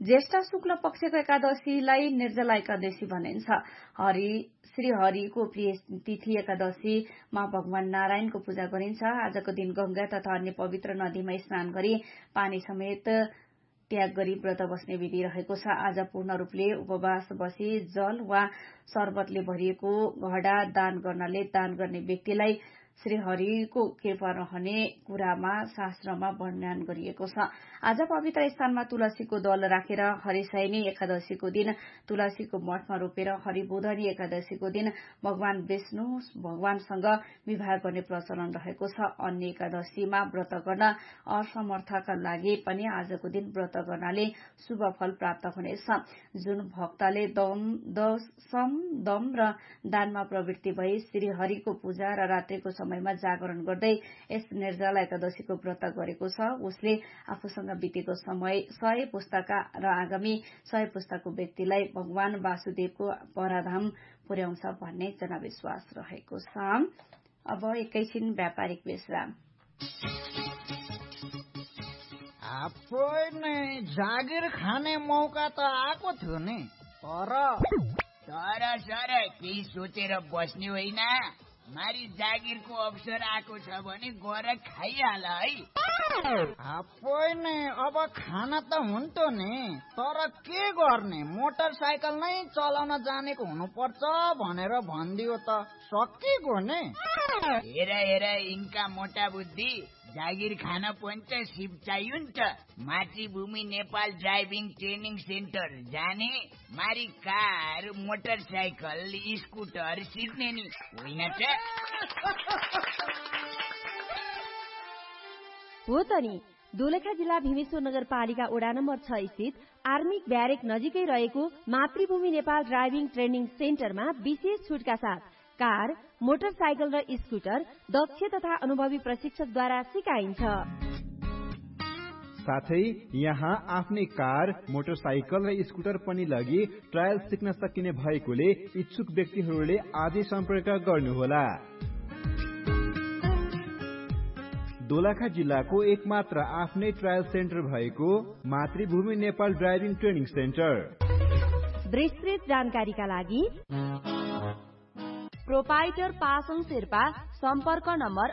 ज्येष्ठ शुक्ल पक्षको एकादशीलाई निर्जला एकादशी भनिन्छ। श्री हरिको प्रिय तिथि एकादशीमा भगवान नारायणको पूजा गरिन्छ। आजको दिन गंगा तथा अन्य पवित्र नदीमा स्नान गरी पानी समेत त्याग गरी व्रत बस्ने विधि रहेको छ। आज पूर्ण रूपले उपवास बसी जल वा शरबतले भरिएको घडा दान गर्नाले दान गर्ने व्यक्तिलाई श्रीहरिको कृपा रहने कुरामा शास्त्रमा वर्णन गरिएको छ। आज पवित्र स्थानमा तुलसीको दल राखेर हरिशयनी एकादशीको दिन तुलसीको मठमा रोपेर हरिबोधनी एकादशीको दिन भगवान विष्णु भगवानसँग विवाह गर्ने प्रचलन रहेको छ। अन्य एकादशीमा व्रत गर्न असमर्थका लागि पनि आजको दिन व्रत गर्नाले शुभ फल प्राप्त हुनेछ। जुन भक्तले दम र दानमा प्रवृत्ति भई श्रीहरिको पूजा र रात्रिको समयमा जागरण गर्दै यस निर्जला एकादशीको व्रत गरेको छ, उसले आफूसँग बितेको समय 100 पुस्ताका र आगामी 100 पुस्ताको व्यक्तिलाई भगवान वासुदेवको पराधाम पुर्याउँछ भन्ने जनविश्वास रहेको छ। अब एकैछिन व्यापारिक विश्राम। जागिर खाने मौका त आएको थियो नि, तर सर केही सोचेर बस्ने होइन। मारी जागिरको अवसर आएको छ भने गएर खाइहाल है। अब खाना त हुन्थ्यो नि, तर के गर्ने, मोटरसाइकल नै चलाउन जानेको हुनुपर्छ भनेर भनिदियो त सकिगयो नि। हेर यिनका मोटा बुद्धि, जागिर खान पनि त सिप चाहियो नि त। मातृभूमि नेपाल ड्राइभिङ ट्रेनिङ सेन्टर जाने, मारी कार मोटरसाइकल स्कुटर सिक्ने नि होइन त। हो त नि, दोलखा जिल्ला भीमेश्वर नगरपालिका वडा नम्बर 6 स्थित आर्मिक ब्यारेक नजिकै रहेको मातृभूमि नेपाल ड्राइभिङ ट्रेनिङ सेन्टरमा विशेष छुटका साथ कार, मोटरसाइकल र स्कुटर दक्ष तथा अनुभवी प्रशिक्षकद्वारा सिकाइन्छ। साथै यहाँ आफ्नै कार, मोटरसाइकल र स्कुटर पनि लगी ट्रायल सिक्न सकिने भएकोले इच्छुक व्यक्तिहरूले आजै सम्पर्क गर्नुहोला। दोलखा जिल्लाको एकमात्र आफ्नै ट्रायल सेन्टर भएको मातृभूमि नेपाल ड्राइभिङ ट्रेनिङ सेन्टर। विस्तृत जानकारीका लागि प्रोपाइटर पासङ शेर्पा, सम्पर्क नम्बर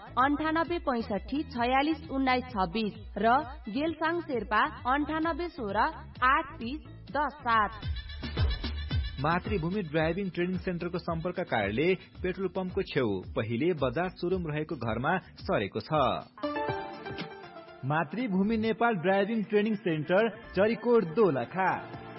9865461926 र गेलसाङ शेर्पा 98168307। मातृभूमि ड्राइभिङ ट्रेनिङ सेन्टरको सम्पर्क कार्यालय पेट्रोल पम्पको छेउ पहिले बजाज सोरुम रहेको घरमा सरेको छ। मातृभूमि Nepal driving training centre, Charikot, Dolakha.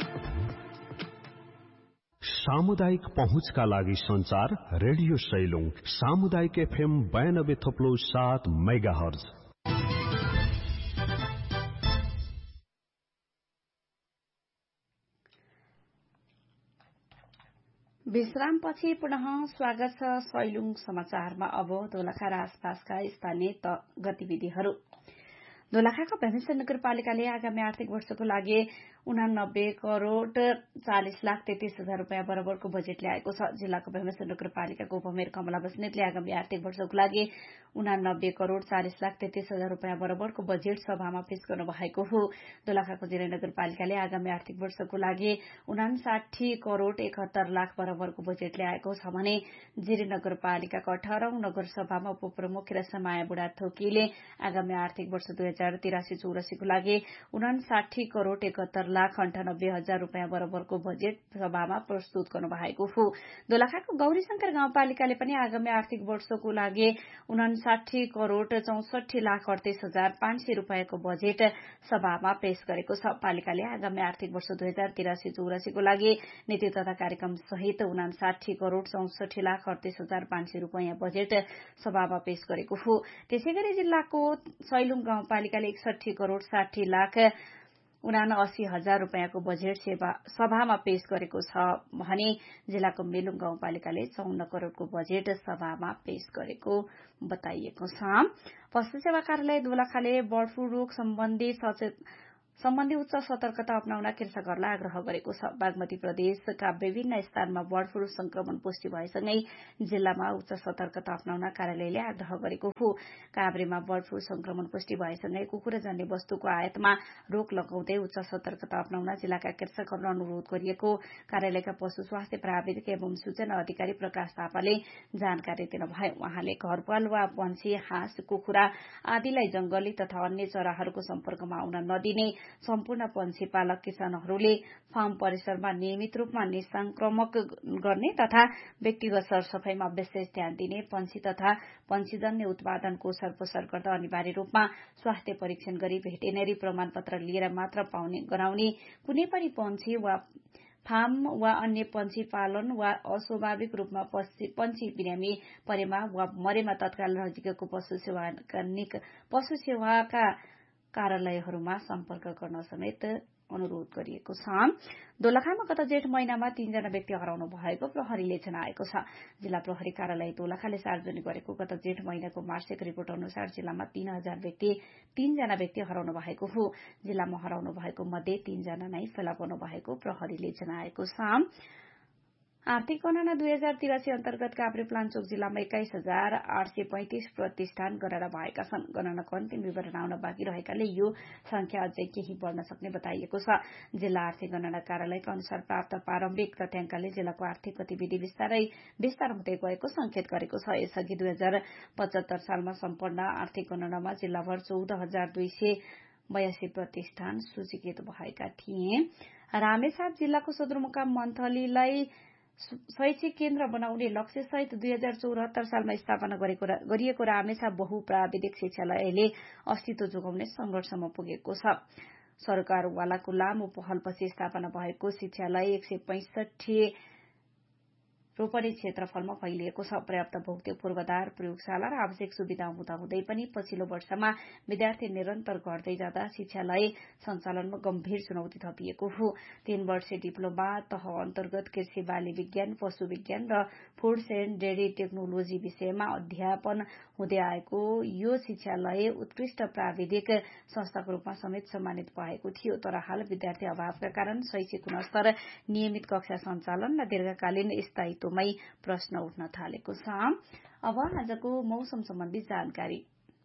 सामुदायिक पहुँचका लागि संचार रेडियो सैलुङ सामुदायिक FM 92.7 मेगाहर्ज। विश्रामपछि पुनः स्वागत छ सैलुङ समाचारमा। अब दोलखा र आसपासका स्थानीय गतिविधिहरू। दोलखाको भीमेश्वर नगरपालिकाले आगामी आर्थिक वर्षको लागि 89,40,40,33,000 रूपियाँ बराबरको बजेट ल्याएको छ। जिल्लाको भीमेश्वर नगरपालिकाको उपमेयर कमला बस्नेतले आगामी आर्थिक वर्षको लागि 89,40,33,000 रूपियाँ बराबरको बजेट सभामा पेश गर्नु भएको हो। दोलखाको जिल्ला नगरपालिकाले आगामी आर्थिक वर्षको लागि 59,71,00,000 बराबरको बजेट ल्याएको छ भने जिरी नगरपालिकाको 18औं नगरसभामा उपप्रमुख रेशमाया बुढाथोकीले आगामी आर्थिक वर्ष 2083-84 को लागि 59,71,98,000 रूपियाँ बराबरको बजेट सभामा प्रस्तुत गर्नु भएको हो। दोलखाको गौरीशंकर गाउँपालिकाले पनि आगामी आर्थिक वर्षको लागि 59,64,38,500 रूपियाँको बजेट सभामा पेश गरेको छ। पालिकाले आगामी आर्थिक वर्ष 2083-84 को लागि नीति तथा कार्यक्रम सहित 59,64,38,500 रूपियाँ बजेट सभामा पेश गरेको हो। त्यसैगरी जिल्लाको सैलुङ गाउँपालिकाले 61,60,79,000 रूपियाँको बजेट सभामा पेश गरेको छ भने जिल्लाको मेलुङ गाउँपालिकाले 54 करोड़को बजेट सभामा पेश गरेको बताइएको छ। पशु सेवा कार्यालय दोलखाले बर्ड फ्लू रोग सम्बन्धी सम्बन्धी उच्च सतर्कता अपनाउन कृषकहरूलाई आग्रह गरेको छ। बागमती प्रदेशका विभिन्न स्थानमा बर्ड फ्लू संक्रमण पुष्टि भएसँगै जिल्लामा उच्च सतर्कता अपनाउन कार्यालयले आग्रह गरेको हो। काभ्रेमा बर्ड फ्लू संक्रमण पुष्टि भएसँगै कुकुरजन्य वस्तुको आयातमा रोक लगाउँदै उच्च सतर्कता अपनाउन जिल्लाका कृषकहरूलाई अनुरोध गरिएको कार्यालयका पशु स्वास्थ्य प्राविधिक एवं सूचना अधिकारी प्रकाश थापाले जानकारी दिनुभयो। उहाँले घरपालुवा पंक्षी, हाँस, कुखुरा आदिलाई जंगली तथा अन्य चराहरूको सम्पर्कमा आउन नदिने, सम्पूर्ण पंक्षी पालक किसानहरूले फार्म परिसरमा नियमित रूपमा निसंक्रमक गर्ने तथा व्यक्तिगत सरसफाईमा विशेष ध्यान दिने, पंक्षी तथा पंक्षीजन्य उत्पादनको ओसारपोसार गर्दा अनिवार्य रूपमा स्वास्थ्य परीक्षण गरी भेटेरिनरी प्रमाणपत्र लिएर मात्र गराउने, कुनै पनि पंक्षी वा फार्म वा अन्य पंक्षी पालन वा अस्वाभाविक रूपमा पंक्षी बिरामी परेमा वा मरेमा तत्काल नजिकैको पशु सेवाका कार्यालयहरूमा सम्पर्क गर्न समेत अनुरोध गरिएको छ। दोलखामा गत जेठ महिनामा 3 जना व्यक्ति हराउनु भएको प्रहरीले जनाएको छ। जिल्ला प्रहरी कार्यालय दोलखाले सार्वजनिक गरेको गत जेठ महिनाको मासिक रिपोर्ट अनुसार जिल्लामा 3 जना व्यक्ति हराउनु भएको हो। जिल्लामा हराउनु भएको मध्ये 3 जना नै फेला पर्नु भएको प्रहरीले जनाएको छ। आर्थिक गणना 2083 अन्तर्गत काभ्रे प्लाञ्चोक जिल्लामा 21,835 प्रतिष्ठान गणना भएका छन्। गणनाको अन्तिम विवरण आउन बाँकी रहेकाले यो संख्या अझै केही बढ्न सक्ने बताइएको छ। जिल्ला आर्थिक गणना कार्यालयका अनुसार प्राप्त प्रारम्भिक तथ्याङ्कले जिल्लाको आर्थिक गतिविधि विस्तार हुँदै गएको संकेत गरेको छ। यसअघि 2075 सालमा सम्पन्न आर्थिक गणनामा जिल्लाभर 14,282 प्रतिष्ठान सूचीकृत भएका थिए। रामेछाप जिल्लाको सदरमुकाम मन्थलीलाई शैक्षिक केन्द्र बनाउने लक्ष्यसहित 2074 सालमा स्थापना गरिएको रामेछाप बहुप्राविधिक शिक्षालयले अस्तित्व जोगाउने संघर्षमा पुगेको छ। सरकारवालाको लामो पहलपछि स्थापना भएको शिक्षालय 165 रोपनी क्षेत्रफलमा फैलिएको छ। पर्याप्त भौतिक पूर्वाधार, प्रयोगशाला र आवश्यक सुविधा हुँदाहुँदै पनि पछिल्लो वर्षमा विद्यार्थी निरन्तर घट्दै जाँदा शिक्षालय सञ्चालनमा गम्भीर चुनौती थपिएको हो। 3 वर्षीय डिप्लोमा तह अन्तर्गत कृषि बाली विज्ञान, पशु विज्ञान र फूड्स एण्ड डेयरी टेक्नोलोजी विषयमा अध्यापन हुँदै आएको यो शिक्षालय उत्कृष्ट प्राविधिक संस्थाको रूपमा समेत सम्मानित भएको थियो। तर हाल विद्यार्थी अभावका कारण शैक्षिक गुणस्तर, नियमित कक्षा सञ्चालन र दीर्घकालीन स्थायित्व प्रश्न उठ्न थालेको छ। अब आजको मौसम सम्बन्धी जानकारी।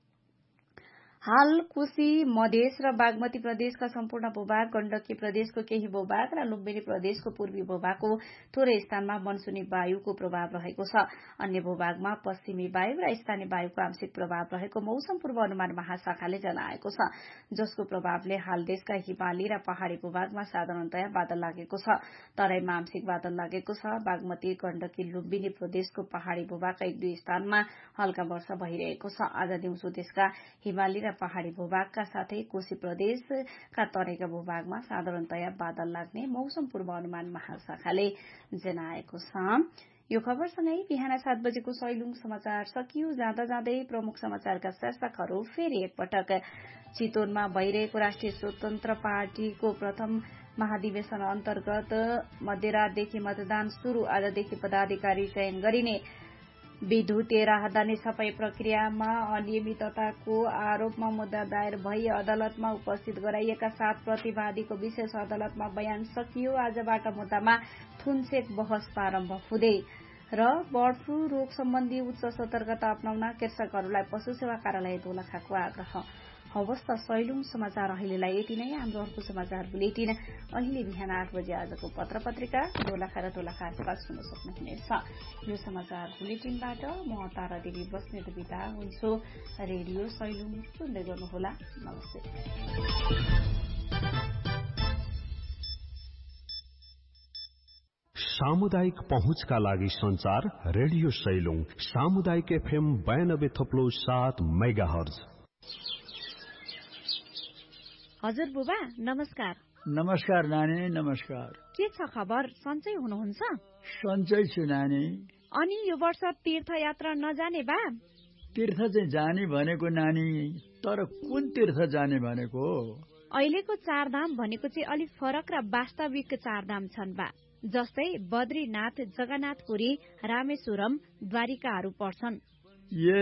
हाल कोशी, मधेस र बागमती प्रदेशका सम्पूर्ण भूभाग, गण्डकी प्रदेशको केही भूभाग र लुम्बिनी प्रदेशको पूर्वी भूभागको थोरै स्थानमा मनसुनी वायुको प्रभाव रहेको छ। अन्य भूभागमा पश्चिमी वायु र स्थानीय वायुको आंशिक प्रभाव रहेको मौसम पूर्वानुमान महाशाखाले जनाएको छ, जसको प्रभावले हाल देशका हिमाली र पहाड़ी भूभागमा साधारणतया बादल लागेको छ। तराईमा आंशिक बादल लागेको छ। बागमती, गण्डकी, लुम्बिनी प्रदेशको पहाड़ी भूभागका 1-2 स्थानमा हल्का वर्षा भइरहेको छ। आज दिउँसो देशका हिमाली र पहाड़ी भूभागका साथै कोशी प्रदेशका तराईका भूभागमा साधारणतया बादल लाग्ने मौसम पूर्वानुमान महाशाखाले जनाएको छ। यो खबरसँगै बिहान 7 बजेको सैलुङ समाचार सकियो। जाँदा जाँदै प्रमुख समाचारका शीर्षकहरू फेरि एकपटक। चितवनमा भइरहेको राष्ट्रिय स्वतन्त्र पार्टीको प्रथम महाधिवेशन अन्तर्गत मध्यरातदेखि मतदान शुरू। आजदेखि पदाधिकारी चयन गरिने। विद्युतीय राहदानी छपाई प्रक्रियामा अनियमितताको आरोपमा मुद्दा दायर भई अदालतमा उपस्थित गराइएका 7 प्रतिवादीको विशेष अदालतमा बयान सकियो। आजबाट मुद्दामा थुनसेक बहस प्रारम्भ हुँदै र बर्ड फ्लू रोग सम्बन्धी उच्च सतर्कता अपनाउन कृषकहरूलाई पशु सेवा कार्यालय दोलखाको आग्रह। हवस् त सैलुङ समाचार अहिलेलाई यति नै। हाम्रो अर्को समाचार बुलेटिन अहिले बिहान 8 बजे आजको पत्र पत्रिका दोलखा र दोलखा आसपास सुन्न सक्नुहुनेछ। यो समाचार बुलेटिनबाट म तारा देवी बस्नेत बिदा हुन्छु। रेडियो सैलुङ सुन्दै गर्नुहोला। नमस्ते। सामुदायिक पहुँचका लागि संचार रेडियो सैलुङ सामुदायिक FM 92.7 मेगाहर्ज। हजुर बुबा नमस्कार। नमस्कार नानी, नमस्कार। के छ खबर? सन्चै हुनुहुन्छ? सन्चै छु नानी। अनि यो वर्ष तीर्थयात्रा नजाने बा? तीर्थ चाहिँ जाने भनेको नानी, तर कुन तीर्थ जाने भनेको? अहिलेको चारधाम भनेको चाहिँ अलिक फरक र वास्तविक चारधाम छन् बा। जस्तै बद्रीनाथ, जगन्नाथपुरी, रामेश्वरम, द्वारिकाहरू पर्छन्।